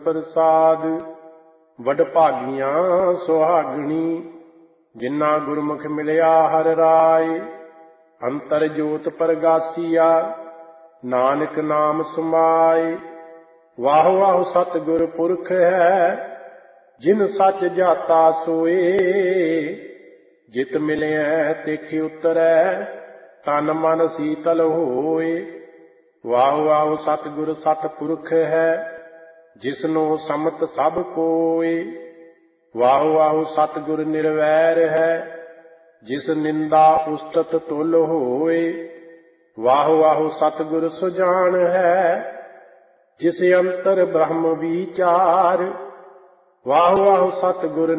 ਪ੍ਰਸਾਦ ਵਡਭਾਗੀਆਂ ਸੁਹਾਗਣੀ, ਜਿਨ੍ਹਾਂ ਗੁਰਮੁਖ ਮਿਲਿਆ ਹਰਿ ਰਾਏ। ਅੰਤਰ ਜੋਤ ਪ੍ਰਗਾਸੀਆ, ਨਾਨਕ ਨਾਮ ਸਮਾਏ। ਵਾਹ ਵਾਹ ਸਤਿਗੁਰ ਪੁਰਖ ਹੈ, ਜਿਨ ਸੱਚ ਜਾਤਾ ਸੋਏ। ਜਿਤ ਮਿਲਿਆ ਤਿਖ ਉਤਰੈ, ਤਨ ਮਨ ਸੀਤਲ ਹੋਏ। ਵਾਹ ਵਾਹ ਸਤਿਗੁਰ ਸਤਿਪੁਰਖ ਹੈ, ਜਿਸਨੂੰ ਸਮਤ ਸਭ ਕੋਏ। ਵਾਹ ਵਾਹ ਸਤਿਗੁਰ ਨਿਰਵੈਰ ਹੈ, ਜਿਸ ਨਿੰਦਾ ਉਸਤਤ ਤੁਲ ਹੋਏ। ਵਾਹ ਵਾਹ ਸਤਿਗੁਰ ਸੁਜਾਨ ਹੈ, ਜਿਸ ਅੰਤਰ ਬ੍ਰਹਮ ਵਿਚਾਰ। ਵਾਹ ਵਾਹ ਸਤਿਗੁਰ